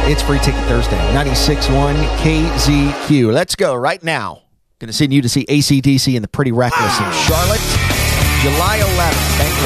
It's Free Ticket Thursday, 96.1 KZQ. Let's go right now. Going to send you to see AC/DC and the Pretty Reckless in Charlotte, July 11th.